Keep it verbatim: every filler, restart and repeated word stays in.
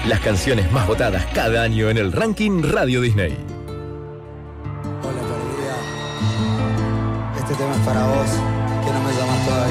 Las canciones más votadas cada año en el ranking Radio Disney. Hola, perdida. Este tema es para vos, que no me llamas todavía.